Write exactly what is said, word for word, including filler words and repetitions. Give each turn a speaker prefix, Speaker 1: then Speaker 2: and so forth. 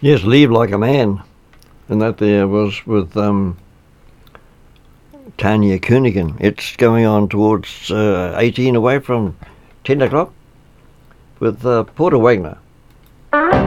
Speaker 1: Yes, Leave Like a Man. And that there was with um, Tanya Koenigen. It's going on towards uh, eighteen away from ten o'clock with uh, Porter Wagner.